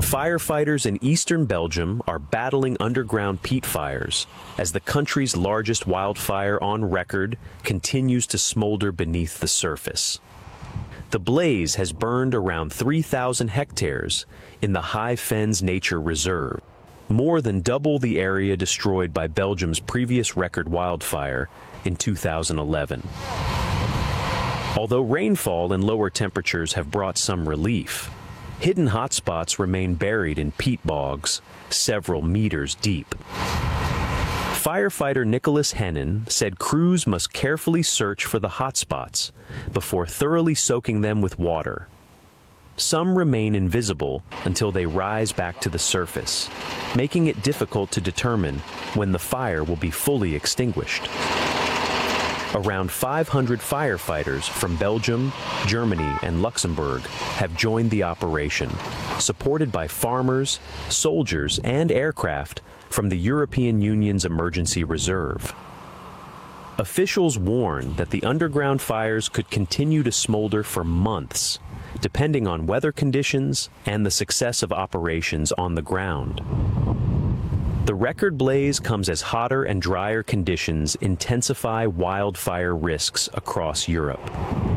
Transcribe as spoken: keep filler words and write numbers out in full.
Firefighters in eastern Belgium are battling underground peat fires as the country's largest wildfire on record continues to smolder beneath the surface. The blaze has burned around three thousand hectares in the High Fens Nature Reserve, more than double the area destroyed by Belgium's previous record wildfire in two thousand eleven. Although rainfall and lower temperatures have brought some relief, hidden hotspots remain buried in peat bogs, several meters deep. Firefighter Nicholas Hennen said crews must carefully search for the hotspots before thoroughly soaking them with water. Some remain invisible until they rise back to the surface, making it difficult to determine when the fire will be fully extinguished. Around five hundred firefighters from Belgium, Germany, and Luxembourg have joined the operation, supported by farmers, soldiers, and aircraft from the European Union's emergency reserve. Officials warn that the underground fires could continue to smolder for months, depending on weather conditions and the success of operations on the ground. The record blaze comes as hotter and drier conditions intensify wildfire risks across Europe.